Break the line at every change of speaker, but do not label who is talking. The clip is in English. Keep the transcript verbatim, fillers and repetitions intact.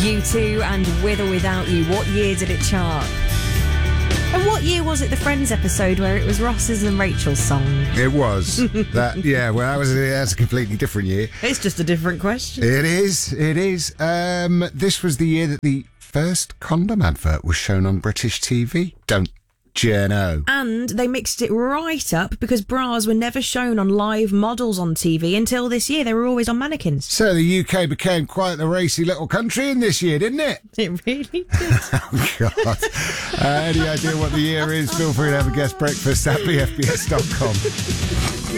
U two and With or Without You. What year did it chart? And what year was it, the Friends episode, where it was Ross's and Rachel's song?
It was. that. Yeah, well, that was that's a completely different year.
It's just a different question.
It is, it is. Um, this was the year that the first condom advert was shown on British T V. Don't you know?
And they mixed it right up because bras were never shown on live models on T V until this year. They were always on mannequins.
So the U K became quite the racy little country in this year, didn't it?
It really did.
Oh, God. Uh, any idea what the year is? Feel free to have a guest breakfast at b f b s dot com.